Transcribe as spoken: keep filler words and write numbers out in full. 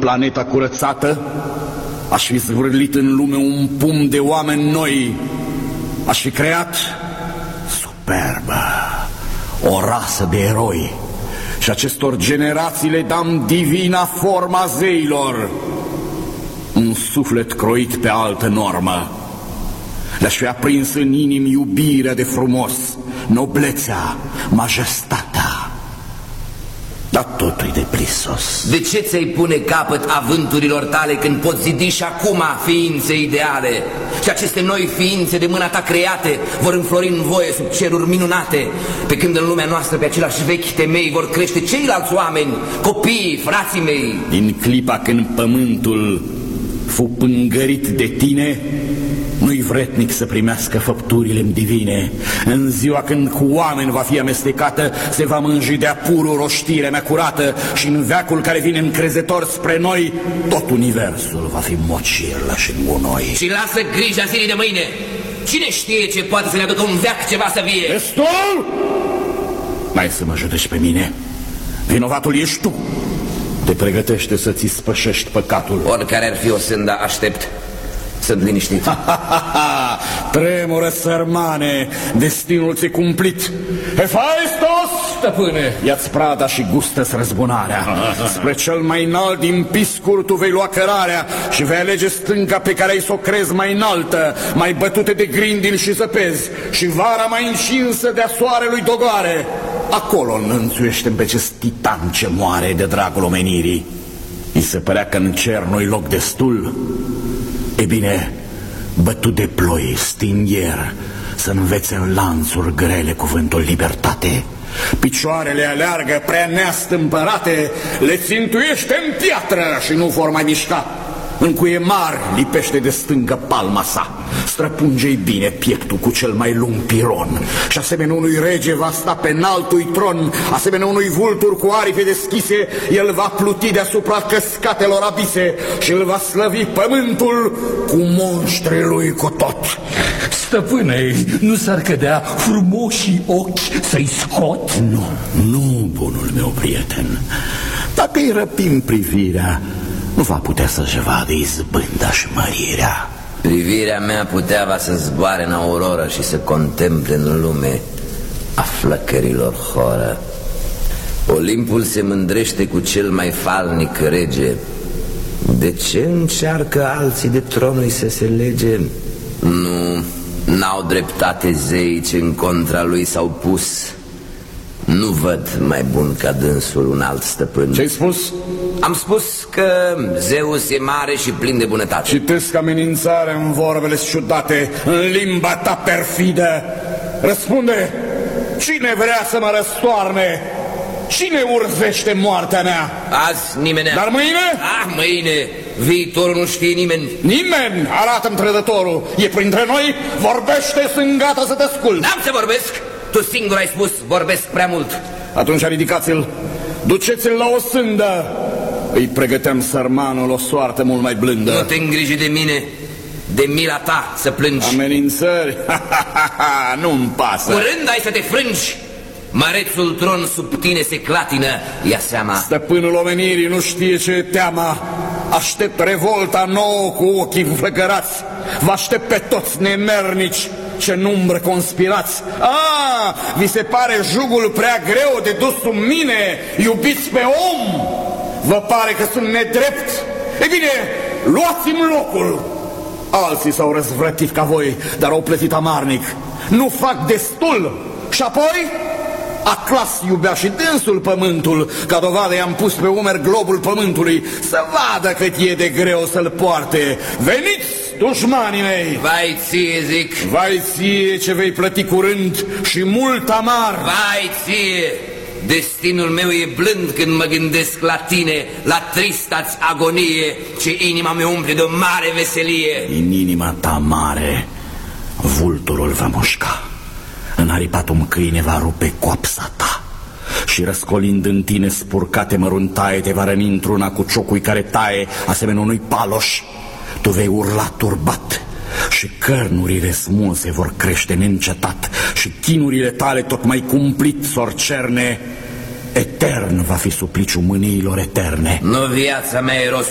planeta curățată, aș fi zvârlit în lume un pum de oameni noi, aș fi creat superbă o rasă de eroi și acestor generații le dam divina forma zeilor, un suflet croit pe altă normă. Le-aș fi aprins în inimi iubirea de frumos, noblețea, majestatea. Dar totul-i de prisos. De ce ți-ai pune capăt avânturilor tale când poți zidi și acum ființe ideale? Și aceste noi ființe de mâna ta create vor înflori în voie sub ceruri minunate, pe când în lumea noastră pe același vechi temei vor crește ceilalți oameni, copiii, frații mei. Din clipa când pământul fu pângărit de tine, nu-i vretnic să primească făpturile divine. În ziua când cu oameni va fi amestecată, se va mânji de-a purul roștirea mea curată, și în veacul care vine încrezător spre noi, tot universul va fi mocirlă și gunoi. Și lasă grija zilei de mâine. Cine știe ce poate să ne aducă un veac ceva să vie? Destul! N-ai să mă judeci pe mine. Vinovatul ești tu. Te pregătește să-ți spășești păcatul. Oricare ar fi o sânda, aștept. Sunt liniștit. Tremură, sărmane, destinul ți-e cumplit. Hefaisto's, stăpâne, ia-ți prada și gustă-ți răzbunarea. Spre cel mai înalt din piscuri tu vei lua cărarea și vei alege stânca pe care ai s-o crezi mai înaltă, mai bătute de grindini și zăpezi, și vara mai încinsă de-a soarelui dogoare. Acolo înălțuiește-mi pe acest titan ce moare de dragul omenirii. I se părea că în cer nu-i loc destul. E bine, bătut de ploi, stingher, să învețe în lanțuri grele cuvântul libertate. Picioarele aleargă prea neastâmpărate, le țintuiește în piatră și nu vor mai mișca. În cuie mari lipește de stângă palma sa, străpunge-i bine pieptul cu cel mai lung piron, și asemenea unui rege va sta pe înaltui tron, asemenea unui vultur cu aripi deschise, el va pluti deasupra căscatelor abise și îl va slăvi pământul cu monștrii lui cu tot. Stăpâne, nu s-ar cădea frumoșii ochi să-i scot? Nu, nu, bunul meu prieten. Dacă îi răpim privirea, nu va putea să-și vadă izbânda și mărirea. Privirea mea putea va să zboare în auroră și să contemple în lume a flăcărilor horă. Olimpul se mândrește cu cel mai falnic rege. De ce încearcă alții de tronul să se lege? Nu, n-au dreptate zei ce în contra lui s-au pus. Nu văd mai bun ca dânsul un alt stăpân. Ce-ai spus? Am spus că Zeus e mare și plin de bunătate. Citesc amenințare în vorbele ciudate, în limba ta perfidă. Răspunde, cine vrea să mă răstoarne? Cine urzește moartea mea? Azi nimeni. Dar mâine? Ah, mâine. Viitorul nu știe nimeni. Nimeni? Arată-mi trădătorul. E printre noi? Vorbește, sunt gata să te ascult. N-am să vorbesc. Tu singur ai spus, vorbesc prea mult. Atunci ridicați-l, duceți-l la o sândă. Îi pregăteam sărmanul o soartă mult mai blândă. Nu te îngriji de mine, de mila ta să plângi. Amenințări? Nu-mi pasă. Curând ai să te frângi. Mărețul tron sub tine se clatină, ia seama. Stăpânul omenirii nu știe ce e teama. Aștept revolta nouă cu ochii înflăcărați. Vă aștept pe toți nemernici ce în umbră conspirați. Ah, vi se pare jugul prea greu de dus sub mine, iubiți pe om? Vă pare că sunt nedrept? E bine, luați-mi locul. Alții s-au răzvrătit ca voi, dar au plătit amarnic. Nu fac destul. Și apoi Aclas iubea și dânsul pământul, ca dovadă i-am pus pe umeri globul pământului, să vadă cât e de greu să-l poarte. Veniți, dușmanii mei! Vai ție, zic! Vai ție ce vei plăti curând și mult amar! Vai ție! Destinul meu e blând când mă gândesc la tine, la trista-ți agonie, ce inima mea umple de o mare veselie. În inima ta mare, vulturul va mușca. Înaripatul câine va rupe coapsa ta și răscolind în tine spurcate măruntaie, te va răni într-una cu ciocui care taie, asemenea unui paloș. Tu vei urla turbat și cărnurile smulse vor crește neîncetat și chinurile tale tot mai cumplit s-or cerne. Etern va fi supliciul mâniilor eterne. Nu viața mea e rost